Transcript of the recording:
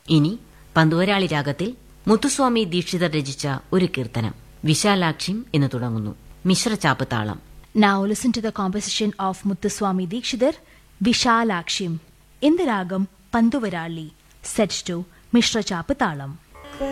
ഇനി പന്തുവരാളി രാഗത്തിൽ മുത്തുസ്വാമി ദീക്ഷിതർ രചിച്ച ഒരു കീർത്തനം വിശാലാക്ഷിം എന്ന് തുടങ്ങുന്നു. മിശ്രചാപ്പ് താളം. Now listen to the composition of Muthuswami Dikshidhar, Vishalakshim, in the ragam Panduvarali, set to Mishra Chapatalam.